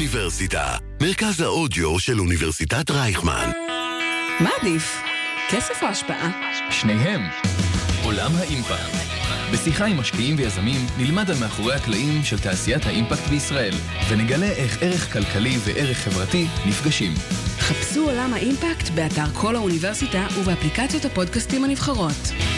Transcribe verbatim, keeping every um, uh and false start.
האוניברסיטה, מרכז האודיו של אוניברסיטת רייכמן. מה עדיף? כסף או השפעה? שניהם. עולם האימפקט. בשיחה עם משקיעים ויזמים נלמד על מאחורי הקלעים של תעשיית האימפקט בישראל, ונגלה איך ערך כלכלי וערך חברתי נפגשים. חפשו עולם האימפקט באתר כל האוניברסיטה ובאפליקציות הפודקאסטים הנבחרות.